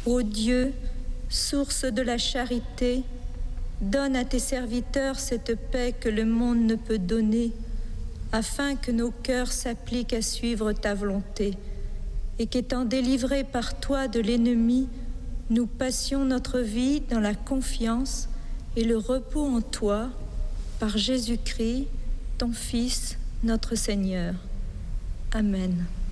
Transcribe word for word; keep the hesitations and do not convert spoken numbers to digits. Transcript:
Ô Dieu, source de la charité, donne à tes serviteurs cette paix que le monde ne peut donner, afin que nos cœurs s'appliquent à suivre ta volonté, et qu'étant délivrés par toi de l'ennemi, nous passions notre vie dans la confiance et le repos en toi, par Jésus-Christ, ton Fils, notre Seigneur. Amen.